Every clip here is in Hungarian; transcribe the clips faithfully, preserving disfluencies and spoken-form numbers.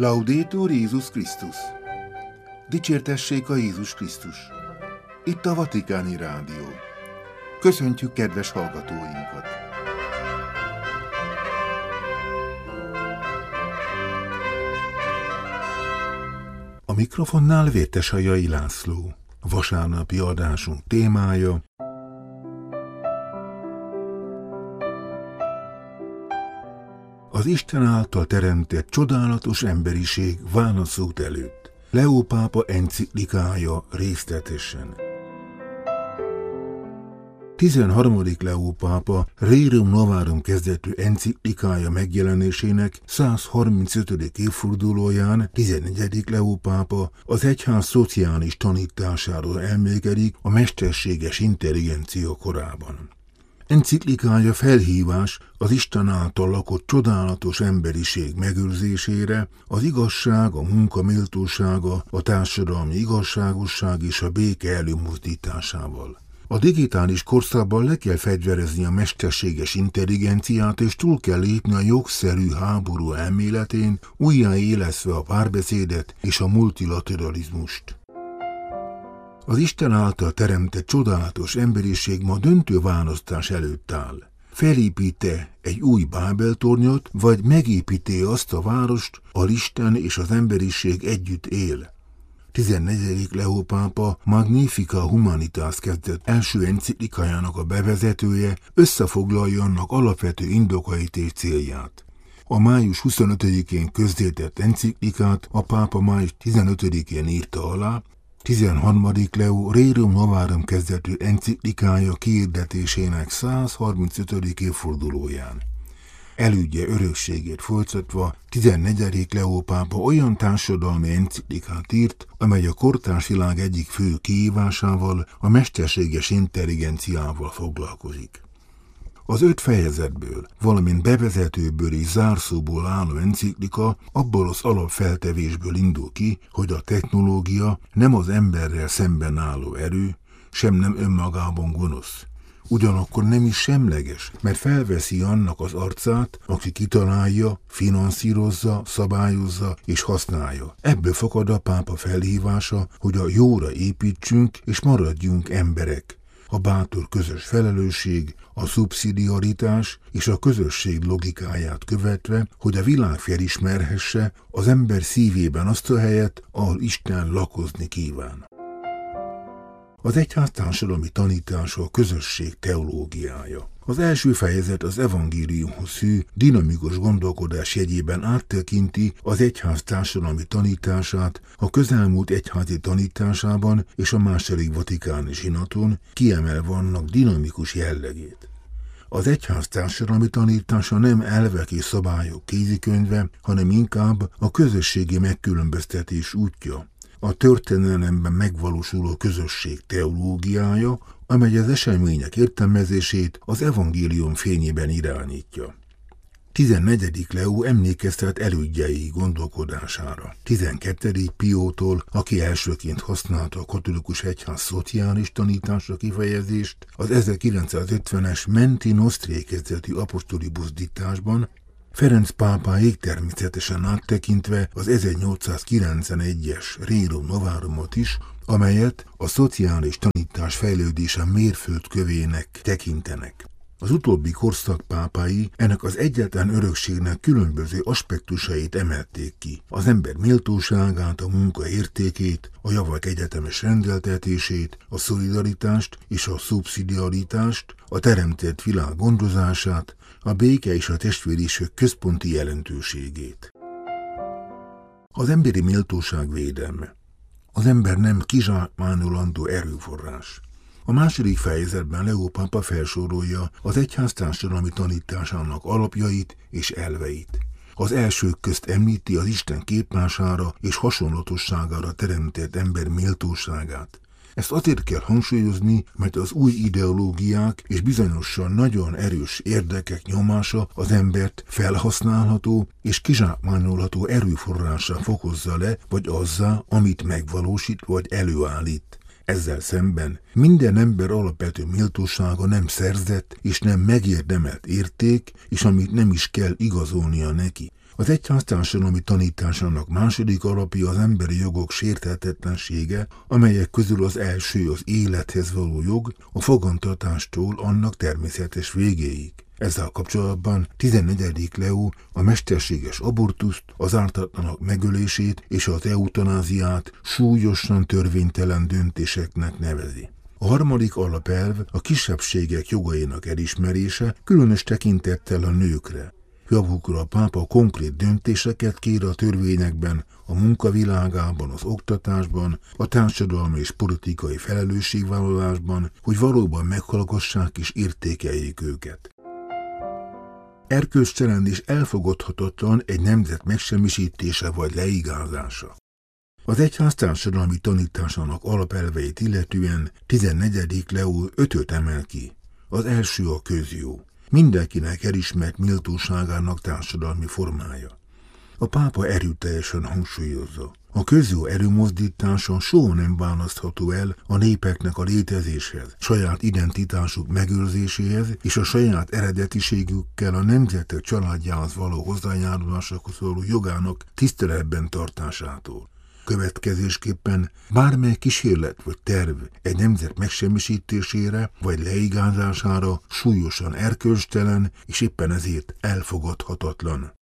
Laudetur Jézus Krisztus! Dicsértessék a Jézus Krisztus! Itt a Vatikáni Rádió. Köszöntjük kedves hallgatóinkat! A mikrofonnál Vértesajai László. Vasárnapi adásunk témája: az Isten által teremtett csodálatos emberiség válaszút előtt. Leó pápa enciklikája részletesen. tizenharmadik Leó pápa Rerum Novarum kezdetű enciklikája megjelenésének száz harmincötödik évfordulóján tizennegyedik Leó pápa az egyház szociális tanításáról elmékedik a mesterséges intelligencia korában. Enciklikája felhívás az Isten által lakott csodálatos emberiség megőrzésére, az igazság, a munka méltósága, a társadalmi igazságosság és a béke előmozdításával. A digitális korszakban le kell fegyverezni a mesterséges intelligenciát, és túl kell lépni a jogszerű háború elméletén, újjáélesztve a párbeszédet és a multilateralizmust. Az Isten által teremtett csodálatos emberiség ma döntő választás előtt áll. Felépít-e egy új Bábel-tornyot, vagy megépíti azt a várost, ahol Isten és az emberiség együtt él? tizennegyedik Leó pápa Magnificat Humanitas kezdett első enciklikájának a bevezetője összefoglalja annak alapvető indokait és célját. A május huszonötödikén közzétett enciklikát a pápa május tizenötödikén írta alá, tizenharmadik Leó Rerum Novarum kezdetű enciklikája kiirdetésének száz harmincötödik évfordulóján. Elődje örökségét folytatva tizennegyedik Leó pápa olyan társadalmi enciklikát írt, amely a kortárs világ egyik fő kihívásával, a mesterséges intelligenciával foglalkozik. Az öt fejezetből, valamint bevezetőből és zárszóból álló enciklika abból az alapfeltevésből indul ki, hogy a technológia nem az emberrel szemben álló erő, sem nem önmagában gonosz. Ugyanakkor nem is semleges, mert felveszi annak az arcát, aki kitalálja, finanszírozza, szabályozza és használja. Ebből fakad a pápa felhívása, hogy a jóra építsünk és maradjunk emberek. A bátor közös felelősség, a szubszidiaritás és a közösség logikáját követve, hogy a világ felismerhesse az ember szívében azt a helyet, ahol Isten lakozni kíván. Az egyház társadalmi tanítása a közösség teológiája. Az első fejezet az evangéliumhoz hű, dinamikus gondolkodás jegyében áttekinti az egyház társadalmi tanítását a közelmúlt egyházi tanításában és a második vatikáni zsinaton, kiemelve annak dinamikus jellegét. Az egyház társadalmi tanítása nem elvek és szabályok kézikönyve, hanem inkább a közösségi megkülönböztetés útja, a történelemben megvalósuló közösség teológiája, amely az események értelmezését az evangélium fényében irányítja. tizennegyedik Leó emlékeztet elődjei gondolkodására. tizenkettedik Piótól, aki elsőként használta a katolikus egyház szociális tanítása kifejezést, az ezerkilencszázötvenes Menti Nostri kezdetű apostoli buzdításban, Ferenc pápáig természetesen áttekintve az ezernyolcszázkilencvenegyes Rerum Novarumot is, amelyet a szociális tanítás fejlődése mérföldkövének tekintenek. Az utóbbi korszak pápái ennek az egyetlen örökségnek különböző aspektusait emelték ki. Az ember méltóságát, a munka értékét, a javak egyetemes rendeltetését, a szolidaritást és a szubszidiaritást, a teremtett világ gondozását, a béke és a testvériség központi jelentőségét. Az emberi méltóság védelme. Az ember nem kizsákmányolandó erőforrás. A második fejezetben Leó pápa felsorolja az egyház társadalmi tanításának alapjait és elveit. Az elsők közt említi az Isten képmására és hasonlatosságára teremtett ember méltóságát. Ezt azért kell hangsúlyozni, mert az új ideológiák és bizonyosan nagyon erős érdekek nyomása az embert felhasználható és kizsákmányolható erőforrássá fokozza le, vagy azzá, amit megvalósít vagy előállít. Ezzel szemben minden ember alapvető méltósága nem szerzett és nem megérdemelt érték, és amit nem is kell igazolnia neki. Az egyház társadalmi tanításának második alapja az emberi jogok sérthetetlensége, amelyek közül az első az élethez való jog, a fogantatástól annak természetes végéig. Ezzel kapcsolatban tizennegyedik Leó a mesterséges abortuszt, az ártatlanok megölését és az eutanáziát súlyosan törvénytelen döntéseknek nevezi. A harmadik alapelv a kisebbségek jogainak elismerése, különös tekintettel a nőkre. Javukra a pápa konkrét döntéseket kér a törvényekben, a munkavilágában, az oktatásban, a társadalmi és politikai felelősségvállalásban, hogy valóban meghallgassák és értékeljék őket. Erkölcstelen és elfogadhatatlan egy nemzet megsemmisítése vagy leigázása. Az egyház társadalmi tanításának alapelveit illetően tizennegyedik Leó ötöt emel ki. Az első a közjó. Mindenkinek elismert méltóságának társadalmi formája. A pápa erőteljesen hangsúlyozza. A közjó előmozdítása soha nem választható el a népeknek a létezéshez, saját identitásuk megőrzéséhez és a saját eredetiségükkel a nemzetek családjához való hozzájárulásokhoz való jogának tiszteletben tartásától. Következésképpen bármely kísérlet vagy terv egy nemzet megsemmisítésére vagy leigázására súlyosan erkölcstelen és éppen ezért elfogadhatatlan.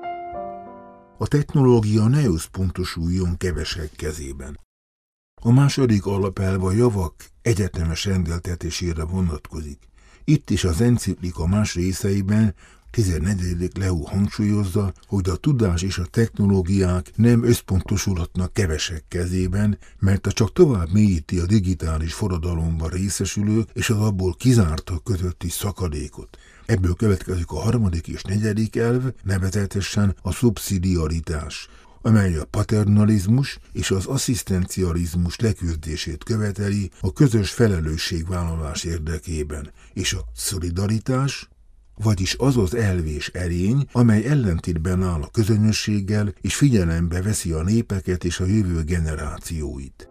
A technológia ne összpontosuljon kevesek kezében. A második alapelv a javak egyetemes rendeltetésére vonatkozik. Itt is az enciklika más részeiben tizennegyedik Leó hangsúlyozza, hogy a tudás és a technológiák nem összpontosulhatnak kevesek kezében, mert a csak tovább mélyíti a digitális forradalomban részesülők és az abból kizártak közötti szakadékot. Ebből következik a harmadik és negyedik elv, nevezetesen a szubszidiaritás, amely a paternalizmus és az asszisztencializmus leküzdését követeli a közös felelősségvállalás érdekében, és a szolidaritás, vagyis az az elv és erény, amely ellentétben áll a közönösséggel és figyelembe veszi a népeket és a jövő generációit.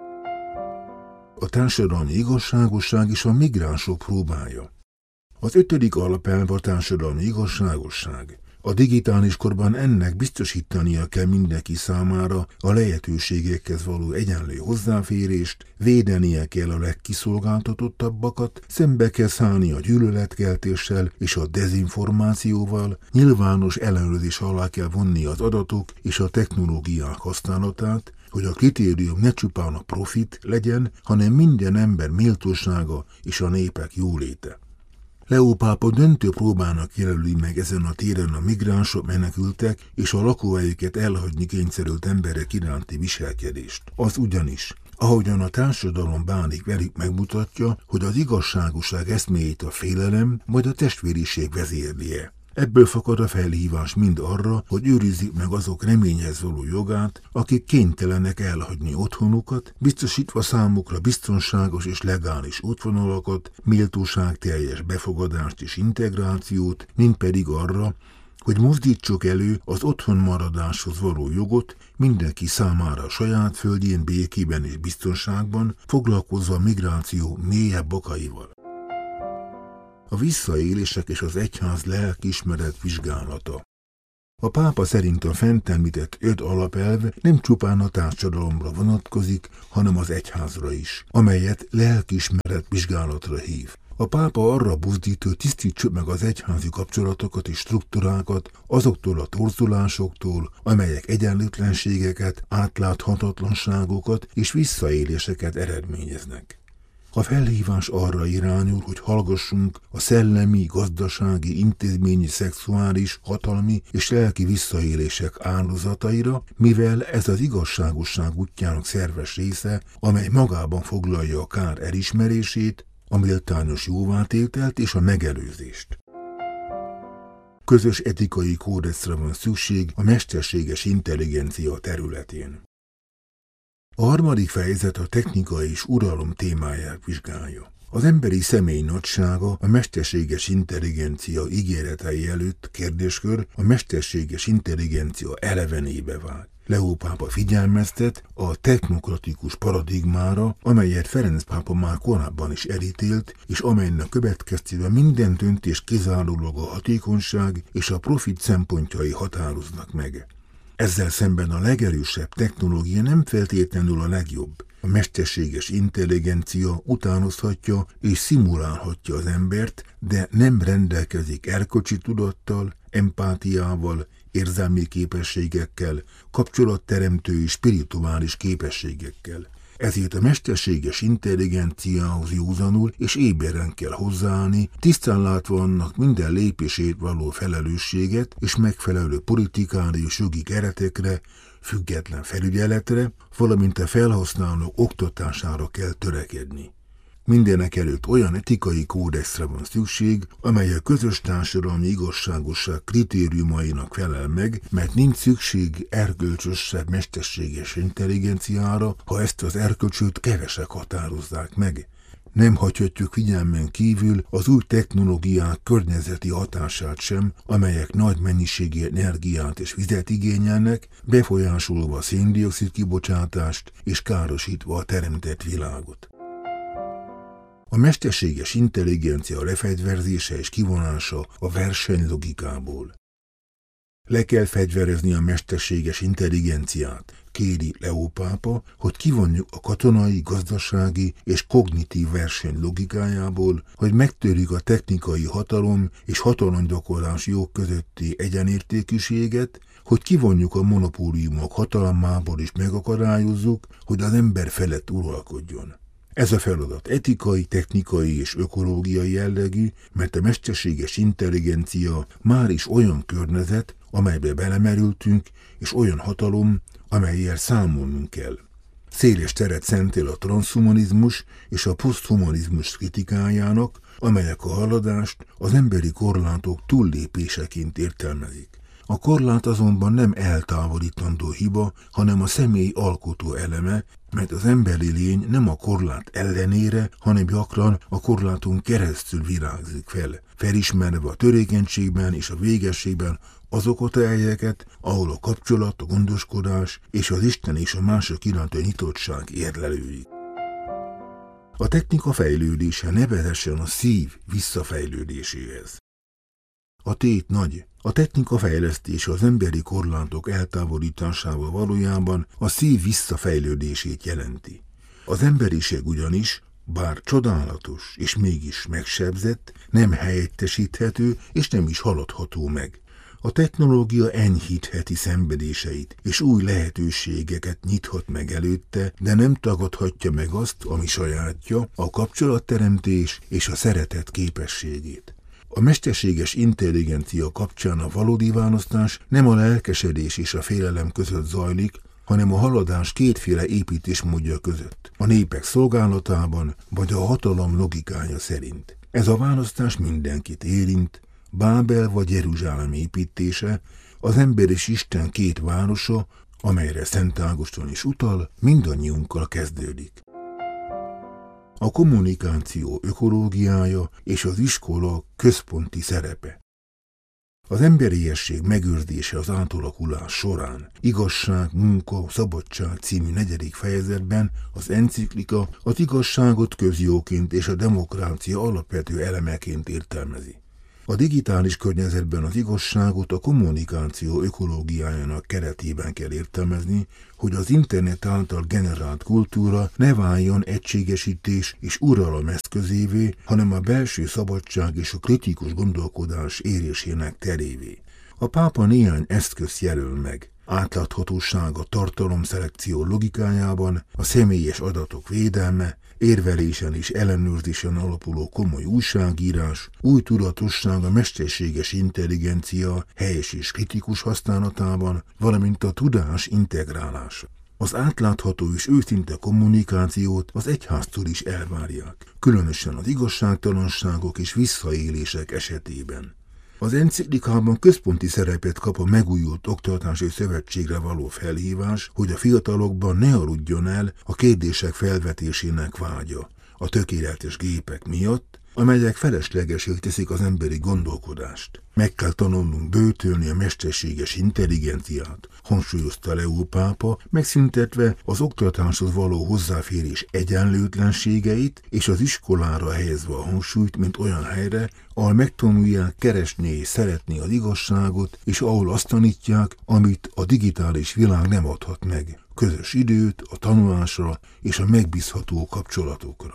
A társadalmi igazságosság és a migránsok próbája. Az ötödik alapelv a társadalmi igazságosság. A digitális korban ennek biztosítania kell mindenki számára a lehetőségekhez való egyenlő hozzáférést, védenie kell a legkiszolgáltatottabbakat, szembe kell szállni a gyűlöletkeltéssel és a dezinformációval, nyilvános ellenőrzés alá kell vonni az adatok és a technológiák használatát, hogy a kritérium ne csupán a profit legyen, hanem minden ember méltósága és a népek jóléte. Leó pápa döntő próbának jelöli meg ezen a téren a migránsok, menekültek és a lakóhelyüket elhagyni kényszerült emberek iránti viselkedést. Az ugyanis, ahogyan a társadalom bánik velük, megmutatja, hogy az igazságosság eszméjét a félelem majd a testvériség vezérlie. Ebből fakad a felhívás mind arra, hogy őrizzék meg azok reményhez való jogát, akik kénytelenek elhagyni otthonukat, biztosítva számukra biztonságos és legális útvonalakat, méltóságteljes befogadást és integrációt, mind pedig arra, hogy mozdítsuk elő az otthon maradáshoz való jogot mindenki számára a saját földjén békében és biztonságban, foglalkozva a migráció mélyebb okaival. A visszaélések és az egyház lelkiismeret vizsgálata. A pápa szerint a fent említett öt alapelv nem csupán a társadalomra vonatkozik, hanem az egyházra is, amelyet lelkiismeret vizsgálatra hív. A pápa arra buzdít, hogy tisztítsuk meg az egyházi kapcsolatokat és struktúrákat azoktól a torzulásoktól, amelyek egyenlőtlenségeket, átláthatatlanságokat és visszaéléseket eredményeznek. A felhívás arra irányul, hogy hallgassunk a szellemi, gazdasági, intézményi, szexuális, hatalmi és lelki visszaélések áldozataira, mivel ez az igazságosság útjának szerves része, amely magában foglalja a kár elismerését, a méltányos jóvátételt és a megelőzést. Közös etikai kódexre van szükség a mesterséges intelligencia területén. A harmadik fejezet a technika és uralom témáját vizsgálja. Az emberi személy nagysága a mesterséges intelligencia ígéretei előtt kérdéskör a mesterséges intelligencia elevenébe vált. Leó pápa figyelmeztet a technokratikus paradigmára, amelyet Ferenc pápa már korábban is elítélt, és amelynek következtében minden döntés kizárólag a hatékonyság és a profit szempontjai határoznak meg. Ezzel szemben a legerősebb technológia nem feltétlenül a legjobb. A mesterséges intelligencia utánozhatja és szimulálhatja az embert, de nem rendelkezik erkölcsi tudattal, empátiával, érzelmi képességekkel, kapcsolatteremtő és spirituális képességekkel. Ezért a mesterséges intelligenciához józanul és éberen kell hozzáállni, tisztán látva annak minden lépését való felelősséget és megfelelő politikális jogi keretekre, független felügyeletre, valamint a felhasználók oktatására kell törekedni. Mindenek előtt olyan etikai kódexre van szükség, amely a közös társadalmi igazságosság kritériumainak felel meg, mert nincs szükség erkölcsösebb mesterséges intelligenciára, ha ezt az erkölcsöt kevesek határozzák meg. Nem hagyhatjuk figyelmen kívül az új technológiák környezeti hatását sem, amelyek nagy mennyiségű energiát és vizet igényelnek, befolyásolva a szén-dioxid kibocsátást és károsítva a teremtett világot. A mesterséges intelligencia lefegyverzése és kivonása a versenylogikából. Le kell fegyverezni a mesterséges intelligenciát, kéri Leó pápa, hogy kivonjuk a katonai, gazdasági és kognitív verseny logikájából, hogy megtörjük a technikai hatalom és hatalomgyakorlás jog közötti egyenértékűséget, hogy kivonjuk a monopóliumok hatalmából és megakadályozzuk, hogy az ember felett uralkodjon. Ez a feladat etikai, technikai és ökológiai jellegű, mert a mesterséges intelligencia már is olyan környezet, amelybe belemerültünk, és olyan hatalom, amellyel számolnunk kell. Széles teret szentel a transhumanizmus és a poszthumanizmus kritikájának, amelyek a haladást az emberi korlátok túllépéseként értelmezik. A korlát azonban nem eltávolítandó hiba, hanem a személy alkotó eleme, mert az emberi lény nem a korlát ellenére, hanem gyakran a korláton keresztül virágzik fel, felismerve a törékenységben és a végességben azokat a helyeket, ahol a kapcsolat, a gondoskodás és az Isten és a mások iránti nyitottság érlelődik. A technika fejlődése ne vezessen a szív visszafejlődéséhez. A tét nagy. A technika fejlesztése az emberi korlátok eltávolításával valójában a szív visszafejlődését jelenti. Az emberiség ugyanis, bár csodálatos és mégis megsebzett, nem helyettesíthető és nem is haladható meg. A technológia enyhítheti szenvedéseit, és új lehetőségeket nyithat meg előtte, de nem tagadhatja meg azt, ami sajátja, a kapcsolatteremtés és a szeretet képességét. A mesterséges intelligencia kapcsán a valódi választás nem a lelkesedés és a félelem között zajlik, hanem a haladás kétféle építésmódja között, a népek szolgálatában vagy a hatalom logikája szerint. Ez a választás mindenkit érint, Bábel vagy Jeruzsálem építése, az ember és Isten két városa, amelyre Szent Ágoston is utal, mindannyiunkkal kezdődik. A kommunikáció ökológiája és az iskola központi szerepe. Az emberiesség megőrzése az átalakulás során, Igazság, munka, szabadság című negyedik fejezetben az enciklika az igazságot közjóként és a demokrácia alapvető elemeként értelmezi. A digitális környezetben az igazságot a kommunikáció ökológiájának keretében kell értelmezni, hogy az internet által generált kultúra ne váljon egységesítés és uralom eszközévé, hanem a belső szabadság és a kritikus gondolkodás érésének terévé. A pápa néhány eszközt jelöl meg. Átláthatóság a tartalomszelekció logikájában, a személyes adatok védelme, érvelésen és ellenőrzésen alapuló komoly újságírás, új tudatosság a mesterséges intelligencia helyes és kritikus használatában, valamint a tudás integrálása. Az átlátható és őszinte kommunikációt az egyháztól is elvárják, különösen az igazságtalanságok és visszaélések esetében. Az enciklikában központi szerepet kap a megújult oktatási szövetségre való felhívás, hogy a fiatalokban ne aludjon el a kérdések felvetésének vágya. a tökéletes gépek miatt, amelyek feleslegesé teszik az emberi gondolkodást. Meg kell tanulnunk böjtölni a mesterséges intelligenciát, hangsúlyozta Leó pápa, megszüntetve az oktatáshoz való hozzáférés egyenlőtlenségeit és az iskolára helyezve a hangsúlyt, mint olyan helyre, ahol megtanulják keresni és szeretni az igazságot, és ahol azt tanítják, amit a digitális világ nem adhat meg, közös időt a tanulásra és a megbízható kapcsolatokra.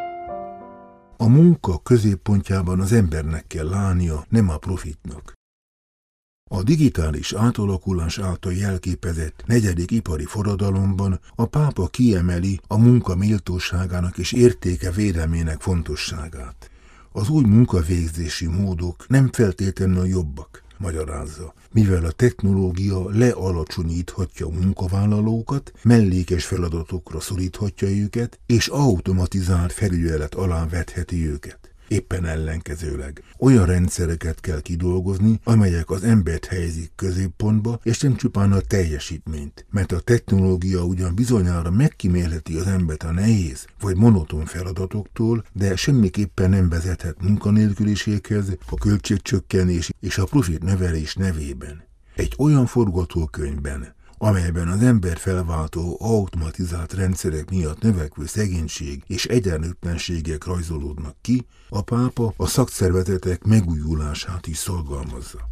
A munka középpontjában az embernek kell állnia, nem a profitnak. A digitális átalakulás által jelképezett negyedik ipari forradalomban a pápa kiemeli a munka méltóságának és értéke védelmének fontosságát. Az új munkavégzési módok nem feltétlenül jobbak, magyarázza, mivel a technológia lealacsonyíthatja a munkavállalókat, mellékes feladatokra szoríthatja őket, és automatizált felügyelet alá vetheti őket. Éppen ellenkezőleg olyan rendszereket kell kidolgozni, amelyek az embert helyezik középpontba, és nem csupán a teljesítményt, mert a technológia ugyan bizonyára megkímélheti az embert a nehéz vagy monoton feladatoktól, de semmiképpen nem vezethet munkanélküliséghez, a költségcsökkenés és a profit növelés nevében. Egy olyan forgatókönyvben, amelyben az ember felváltó automatizált rendszerek miatt növekvő szegénység és egyenlőtlenségek rajzolódnak ki, a pápa a szakszervezetek megújulását is szorgalmazza.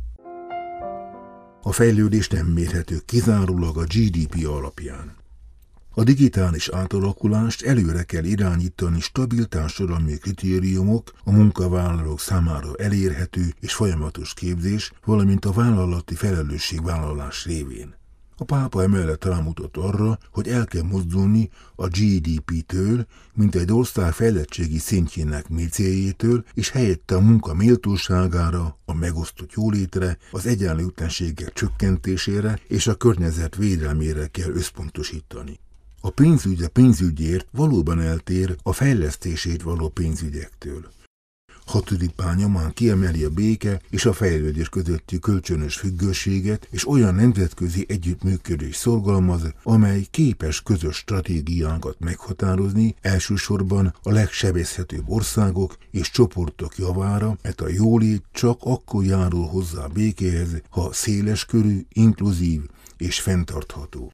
A fejlődés nem mérhető kizárólag a gé dé pé alapján. A digitális átalakulást előre kell irányítani stabil társadalmi kritériumok, a munkavállalók számára elérhető és folyamatos képzés, valamint a vállalati felelősségvállalás révén. A pápa emellett rámutat arra, hogy el kell mozdulni a gé dé pé-től, mint egy ország fejlettségi szintjének mércéjétől, és helyette a munka méltóságára, a megosztott jólétre, az egyenlőtlenségek csökkentésére és a környezet védelmére kell összpontosítani. A pénzügy a pénzügyért valóban eltér a fejlesztését való pénzügyektől. Hatodik pál nyomán kiemeli a béke és a fejlődés közötti kölcsönös függőséget, és olyan nemzetközi együttműködés szorgalmaz, amely képes közös stratégiánkat meghatározni, elsősorban a legsebezhetőbb országok és csoportok javára, mert a jólét csak akkor járul hozzá a békéhez, ha széleskörű, inkluzív és fenntartható.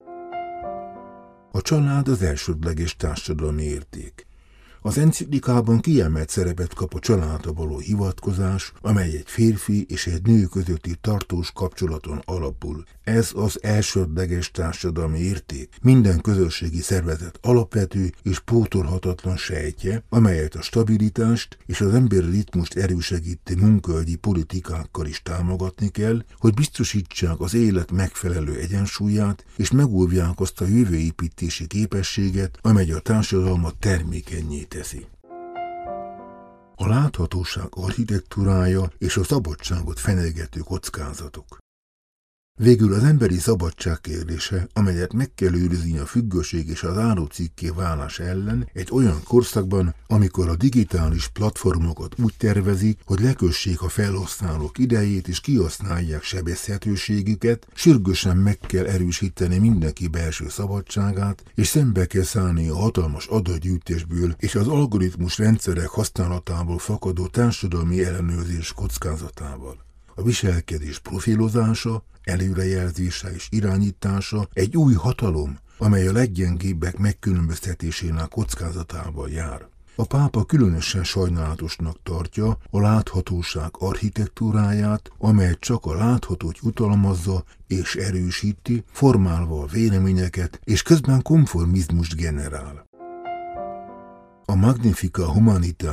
A család az elsődleges társadalmi érték. Az enciklikában kiemelt szerepet kap a családra való hivatkozás, amely egy férfi és egy nő közötti tartós kapcsolaton alapul. Ez az elsődleges társadalmi érték, minden közösségi szervezet alapvető és pótolhatatlan sejtje, amelyet a stabilitást és az emberi ritmust erősegítő munkaügyi politikákkal is támogatni kell, hogy biztosítsák az élet megfelelő egyensúlyát, és megóvják azt a jövőépítési képességet, amely a társadalmat termékennyé teszi. A láthatóság architektúrája és a szabadságot fenyegető kockázatok. Végül az emberi szabadság kérdése, amelyet meg kell őrizni a függőség és az árucikké válás ellen egy olyan korszakban, amikor a digitális platformokat úgy tervezik, hogy lekössék a felhasználók idejét és kihasználják sebezhetőségüket, sürgősen meg kell erősíteni mindenki belső szabadságát, és szembe kell szállni a hatalmas adatgyűjtésből és az algoritmus rendszerek használatából fakadó társadalmi ellenőrzés kockázatával. A viselkedés profilozása, előrejelzése és irányítása egy új hatalom, amely a leggyengébbek megkülönböztetésének kockázatával jár. A pápa különösen sajnálatosnak tartja a láthatóság architektúráját, amely csak a láthatót jutalmazza és erősíti, formálva a véleményeket, és közben konformizmust generál. A Magnificat Humanitas